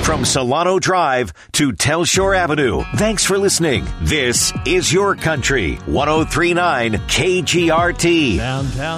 From Solano Drive to Telshore Avenue. Thanks for listening. This is Your Country, 103.9 KGRT. Downtown